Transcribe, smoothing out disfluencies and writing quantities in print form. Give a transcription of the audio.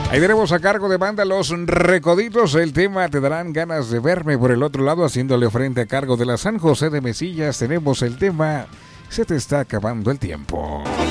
Ahí tenemos a cargo de banda Los Recoditos el tema Te darán ganas de verme. Por el otro lado, haciéndole frente a cargo de la San José de Mesillas, tenemos el tema Se te está acabando el tiempo.